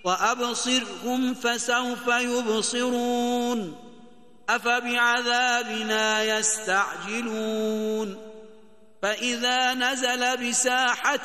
وأبصرهم فسوف يبصرون أفبعذابنا يستعجلون فإذا نزل بساحتهم